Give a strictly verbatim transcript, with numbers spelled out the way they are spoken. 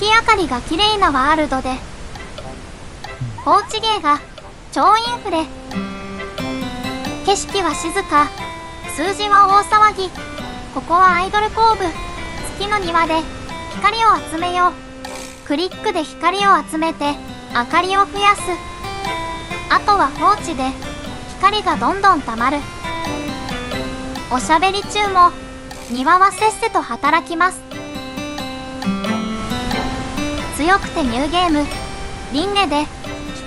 月明かりが綺麗なワールドで、放置芸が超インフレ。景色は静か、数字は大騒ぎ。ここはアイドル工部。月の庭で光を集めよう。クリックで光を集めて明かりを増やす。あとは放置で光がどんどんたまる。おしゃべり中も庭はせっせと働きます。強くてニューゲーム、輪廻で